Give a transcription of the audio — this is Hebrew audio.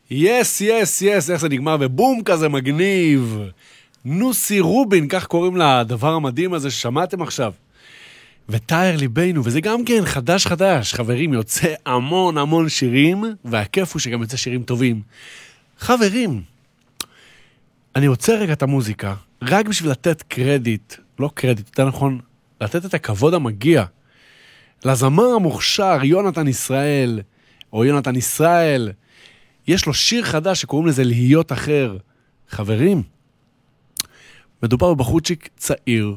יס, יס, יס, איך זה נגמר, ובום כזה מגניב. נוסי רובין, כך קוראים לדבר המדהים הזה ששמעתם עכשיו. וטייר ליבנו, וזה גם כן חדש, חברים, יוצא המון שירים, והכיף הוא שגם יוצא שירים טובים. חברים, אני רוצה רגע את המוזיקה, רק בשביל לתת קרדיט, לא קרדיט, יותר נכון, לתת את הכבוד המגיע, לזמר המוכשר, יונתן ישראל, או יונתן ישראל, יש לו שיר חדש שקוראים לזה להיות אחר. חברים, מדובר בבחורצ'יק צעיר,